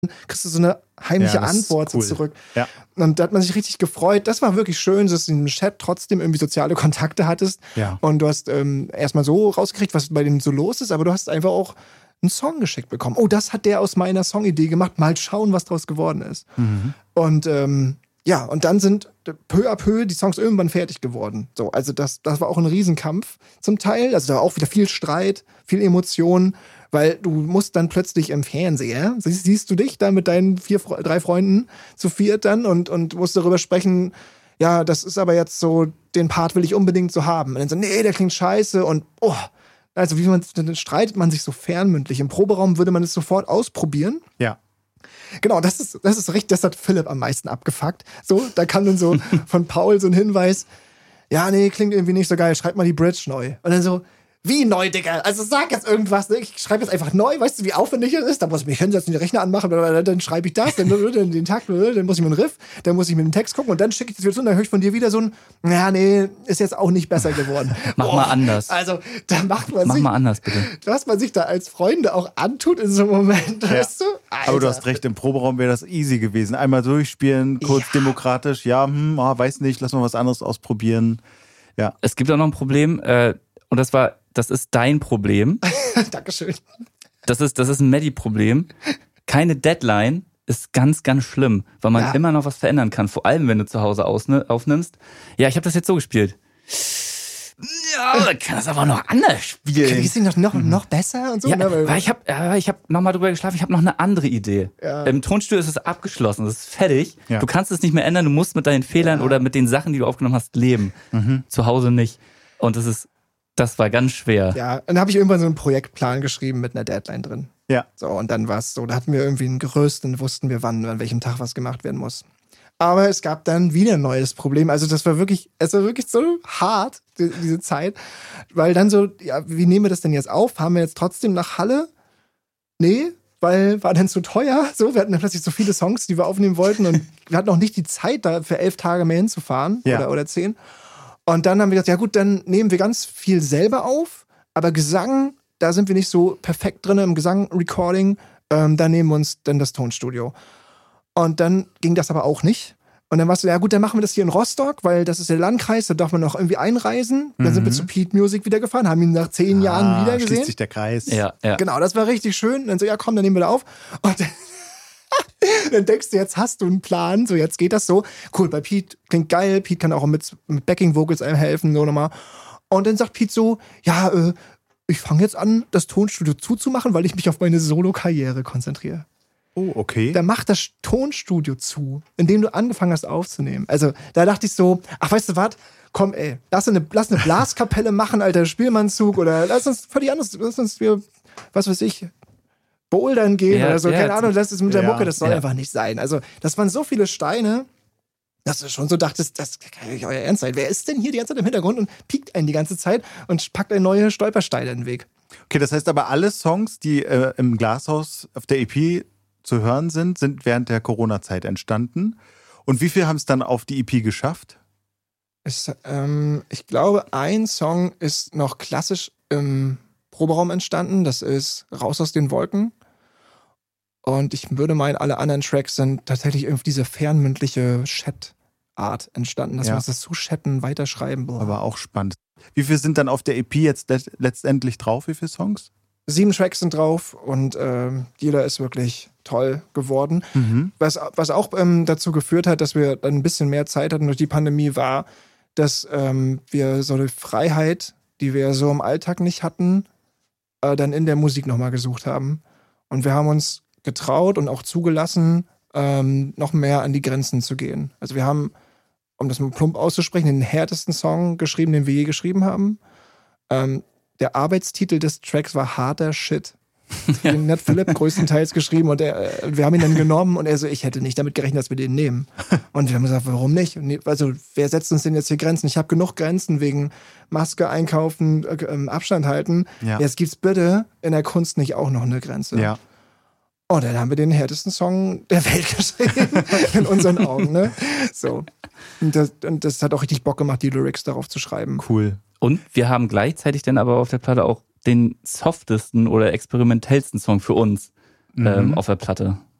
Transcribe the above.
kriegst du so eine heimliche das ist Antwort cool. zurück. Ja. Und da hat man sich richtig gefreut. Das war wirklich schön, dass du in dem Chat trotzdem irgendwie soziale Kontakte hattest. Ja. Und du hast erstmal so rausgekriegt, was bei denen so los ist, aber du hast einfach auch einen Song geschickt bekommen. Oh, das hat der aus meiner Songidee gemacht. Mal schauen, was draus geworden ist. Und ja, und dann sind peu à peu die Songs irgendwann fertig geworden. So, also das war auch ein Riesenkampf zum Teil. Also da war auch wieder viel Streit, viel Emotion, weil du musst dann plötzlich im Fernseher, siehst du dich da mit deinen 3 Freunden zu viert dann und musst darüber sprechen, ja, das ist aber jetzt so, den Part will ich unbedingt so haben. Und dann so, nee, der klingt scheiße und also dann streitet man sich so fernmündlich. Im Proberaum würde man es sofort ausprobieren. Ja. Genau, das ist richtig, das hat Philipp am meisten abgefuckt. So, da kam dann so von Paul so ein Hinweis, ja, nee, klingt irgendwie nicht so geil, schreib mal die Bridge neu. Und dann so, wie neu, Digga? Also sag jetzt irgendwas, ne? Ich schreibe jetzt einfach neu, weißt du, wie aufwendig es ist? Da muss ich mich hinsetzen, den Rechner anmachen, dann schreibe ich das, dann den Takt, dann muss ich mir einen Riff, dann muss ich mir den Text gucken und dann schicke ich das wieder zu und dann höre ich von dir wieder so ein, ja, nee, ist jetzt auch nicht besser geworden. Mach mal anders. Also, da mach mal anders, bitte. Was man sich da als Freunde auch antut in so einem Moment, weißt du? Alter. Aber du hast recht, im Proberaum wäre das easy gewesen. Einmal durchspielen, kurz demokratisch, weiß nicht, lass mal was anderes ausprobieren. Ja. Es gibt auch noch ein Problem, und das ist dein Problem. Dankeschön. Das ist ein Medi-Problem. Keine Deadline ist ganz, ganz schlimm, weil man immer noch was verändern kann. Vor allem, wenn du zu Hause aufnimmst. Ja, ich habe das jetzt so gespielt. Ja, man kann das aber noch anders spielen. Ist die noch besser und so? Ja, Ne? weil ich hab nochmal drüber geschlafen, ich habe noch eine andere Idee. Ja. Im Tonstudio ist es abgeschlossen, es ist fertig. Ja. Du kannst es nicht mehr ändern, du musst mit deinen Fehlern oder mit den Sachen, die du aufgenommen hast, leben. Zu Hause nicht. Und das war ganz schwer. Ja, dann habe ich irgendwann so einen Projektplan geschrieben mit einer Deadline drin. Ja. So, und dann war es so, da hatten wir irgendwie ein Gerüst und wussten wir, an welchem Tag was gemacht werden muss. Aber es gab dann wieder ein neues Problem. Also es war wirklich so hart, diese Zeit. Weil dann so, ja, wie nehmen wir das denn jetzt auf? Fahren wir jetzt trotzdem nach Halle? Nee, weil war dann zu teuer. So, wir hatten dann plötzlich so viele Songs, die wir aufnehmen wollten und wir hatten auch nicht die Zeit, da für 11 Tage mehr hinzufahren oder 10. Und dann haben wir gesagt, ja gut, dann nehmen wir ganz viel selber auf, aber Gesang, da sind wir nicht so perfekt drin im Gesang-Recording, da nehmen wir uns dann das Tonstudio. Und dann ging das aber auch nicht. Und dann warst du, ja gut, dann machen wir das hier in Rostock, weil das ist der Landkreis, da darf man noch irgendwie einreisen. Dann sind wir zu Pete Music wieder gefahren, haben ihn nach 10 Jahren wieder gesehen. Schließt sich der Kreis. Ja. Genau, das war richtig schön. Und dann so, ja komm, dann nehmen wir da auf. Und dann denkst du, jetzt hast du einen Plan, so jetzt geht das so. Cool, bei Pete klingt geil, Pete kann auch mit Backing-Vocals einem helfen, so nochmal. Und dann sagt Pete so, ja, ich fange jetzt an, das Tonstudio zuzumachen, weil ich mich auf meine Solo-Karriere konzentriere. Oh, okay. Dann mach das Tonstudio zu, in dem du angefangen hast aufzunehmen. Also da dachte ich so, ach weißt du was, komm ey, lass eine Blaskapelle machen, alter Spielmannzug oder lass uns völlig anders, lass uns was weiß ich, bouldern gehen oder so, keine Ahnung, lass es mit der Mucke, das soll einfach nicht sein. Also das waren so viele Steine, dass du schon so dachtest, das kann ja nicht euer Ernst sein. Wer ist denn hier die ganze Zeit im Hintergrund und piekt einen die ganze Zeit und packt einen neue Stolpersteine in den Weg? Okay, das heißt aber alle Songs, die im Glashaus auf der EP zu hören sind während der Corona-Zeit entstanden. Und wie viel haben es dann auf die EP geschafft? Ich glaube, ein Song ist noch klassisch im Proberaum entstanden. Das ist Raus aus den Wolken. Und ich würde meinen, alle anderen Tracks sind tatsächlich irgendwie diese fernmündliche Chat-Art entstanden. Dass wir uns das zuchatten, weiterschreiben. Boah. Aber auch spannend. Wie viel sind dann auf der EP jetzt letztendlich drauf? Wie viele Songs? 7 Tracks sind drauf und jeder ist wirklich toll geworden. Was auch dazu geführt hat, dass wir dann ein bisschen mehr Zeit hatten durch die Pandemie, war, dass wir so eine Freiheit, die wir so im Alltag nicht hatten, dann in der Musik nochmal gesucht haben. Und wir haben uns getraut und auch zugelassen, noch mehr an die Grenzen zu gehen. Also wir haben, um das mal plump auszusprechen, den härtesten Song geschrieben, den wir je geschrieben haben. Der Arbeitstitel des Tracks war Harter Shit. Den hat Philipp größtenteils geschrieben und wir haben ihn dann genommen und er so, ich hätte nicht damit gerechnet, dass wir den nehmen. Und wir haben gesagt, warum nicht? Also wer setzt uns denn jetzt hier Grenzen? Ich habe genug Grenzen wegen Maske einkaufen, Abstand halten. Ja. Jetzt gibt's bitte in der Kunst nicht auch noch eine Grenze. Ja. Und dann haben wir den härtesten Song der Welt geschrieben, in unseren Augen. Ne? So. Und das hat auch richtig Bock gemacht, die Lyrics darauf zu schreiben. Cool. Und wir haben gleichzeitig dann aber auf der Platte auch den softesten oder experimentellsten Song für uns auf der Platte.